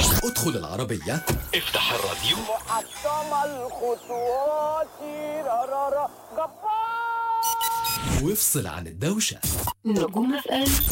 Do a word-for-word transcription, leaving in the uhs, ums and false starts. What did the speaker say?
ادخل العربية، افتح الراديو، محطم الخطوات رارارا جبار، وافصل عن الدوشة. نجوم اف ام